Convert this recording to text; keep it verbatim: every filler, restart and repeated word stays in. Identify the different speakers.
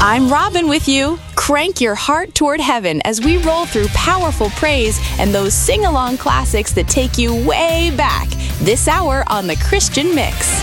Speaker 1: I'm Robin with you. Crank your heart toward heaven as we roll through powerful praise and those sing-along classics that take you way back this hour on The Christian Mix.